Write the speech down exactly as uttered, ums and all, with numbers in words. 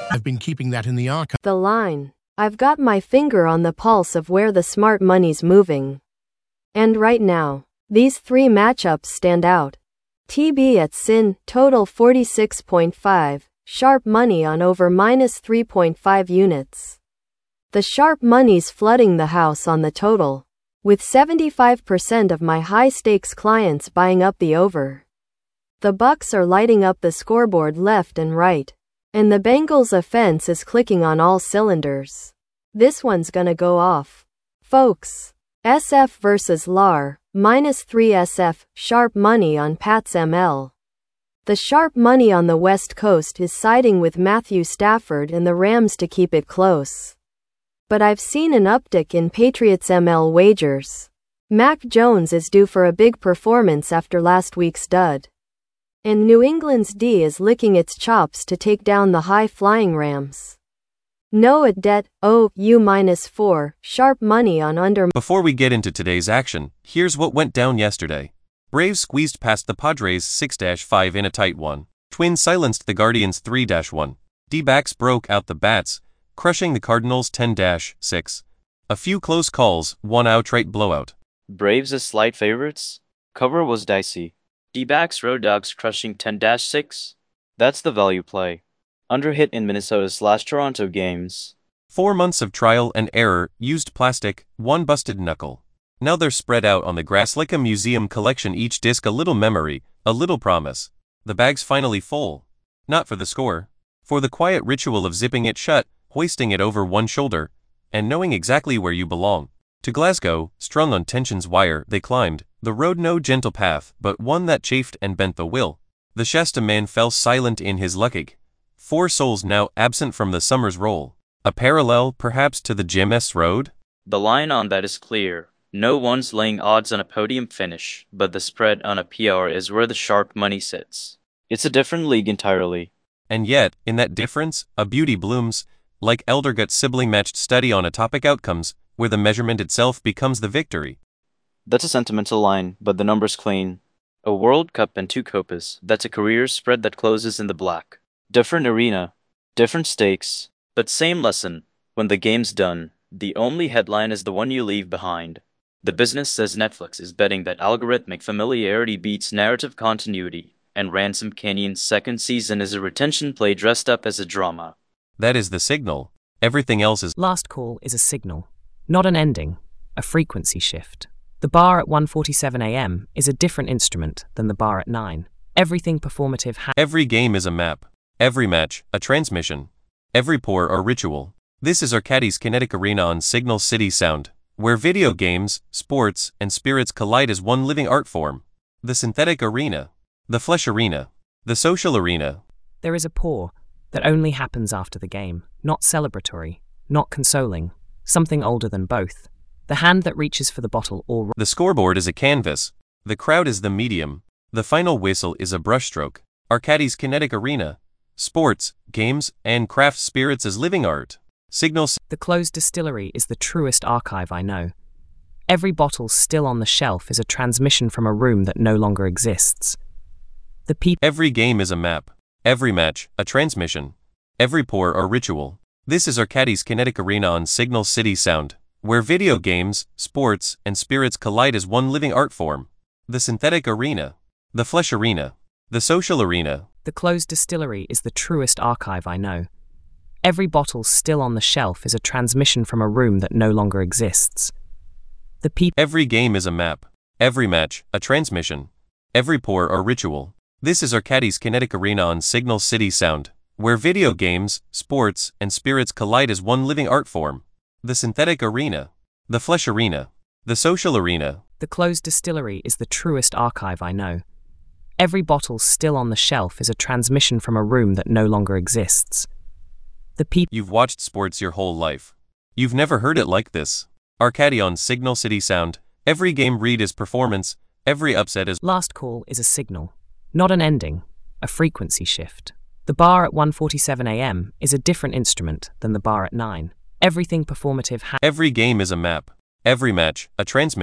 I've been keeping that in the archive. The line. I've got my finger on the pulse of where the smart money's moving. And right now, these three matchups stand out. T B at Sin, total forty-six point five, sharp money on over minus three point five units. The sharp money's flooding the house on the total, with seventy-five percent of my high-stakes clients buying up the over. The Bucks are lighting up the scoreboard left and right, and the Bengals' offense is clicking on all cylinders. This one's gonna go off. Folks. S F versus L A R, minus three S F, sharp money on Pats M L. The sharp money on the West Coast is siding with Matthew Stafford and the Rams to keep it close. But I've seen an uptick in Patriots M L wagers. Mac Jones is due for a big performance after last week's dud. And New England's D is licking its chops to take down the high-flying Rams. No at debt, O U minus four, sharp money on under. Before we get into today's action, here's what went down yesterday. Braves squeezed past the Padres six to five in a tight one. Twins silenced the Guardians three to one. D-backs broke out the bats, crushing the Cardinals ten to six. A few close calls, one outright blowout. Braves as slight favorites? Cover was dicey. D-backs Road Dogs crushing ten to six. That's the value play. Underhit in Minnesota's last Toronto games. Four months of trial and error, used plastic, one busted knuckle. Now they're spread out on the grass like a museum collection, each disc a little memory, a little promise. The bag's finally full. Not for the score. For the quiet ritual of zipping it shut, hoisting it over one shoulder, and knowing exactly where you belong. To Glasgow, strung on tension's wire, they climbed, the road no gentle path, but one that chafed and bent the will. The Shasta man fell silent in his luggage. Four souls now absent from the summer's roll. A parallel, perhaps, to the Jim S. Road? The line on that is clear. No one's laying odds on a podium finish, but the spread on a P R is where the sharp money sits. It's a different league entirely. And yet, in that difference, a beauty blooms, like Eldergut's sibling-matched study on atopic outcomes, where the measurement itself becomes the victory. That's a sentimental line, but the number's clean. A World Cup and two Copas, that's a career spread that closes in the black. Different arena, different stakes, but same lesson. When the game's done, the only headline is the one you leave behind. The business says Netflix is betting that algorithmic familiarity beats narrative continuity, and Ransom Canyon's second season is a retention play dressed up as a drama. That is the signal. Everything else is... Last Call is a signal, not an ending, a frequency shift. The bar at one forty-seven a m is a different instrument than the bar at nine. Everything performative ha- Every game is a map. Every match, a transmission. Every pour, a ritual. This is Arcadis Kinetic Arena on Signal City Sound, where video games, sports, and spirits collide as one living art form. The synthetic arena. The flesh arena. The social arena. There is a pour that only happens after the game, not celebratory, not consoling, something older than both. The hand that reaches for the bottle or... The scoreboard is a canvas. The crowd is the medium. The final whistle is a brushstroke. Arcadis Kinetic Arena. Sports, games, and craft spirits as living art. Signal. The closed distillery is the truest archive I know. Every bottle still on the shelf is a transmission from a room that no longer exists. The people. Every game is a map. Every match, a transmission. Every pour, a ritual. This is Arcadis Kinetic Arena on Signal City Sound, where video games, sports, and spirits collide as one living art form. The synthetic arena. The flesh arena. The social arena. The closed distillery is the truest archive I know. Every bottle still on the shelf is a transmission from a room that no longer exists. The people. Every game is a map. Every match, a transmission. Every pour, a ritual. This is Arcadis Kinetic Arena on Signal City Sound, where video games, sports, and spirits collide as one living art form. The synthetic arena. The flesh arena. The social arena. The closed distillery is the truest archive I know. Every bottle still on the shelf is a transmission from a room that no longer exists. The people. You've watched sports your whole life. You've never heard it like this. Arcadi on Signal City Sound. Every game read is performance. Every upset is... Last Call is a signal, not an ending, a frequency shift. The bar at one forty-seven a m is a different instrument than the bar at nine. Everything performative ha- Every game is a map. Every match, a transmission.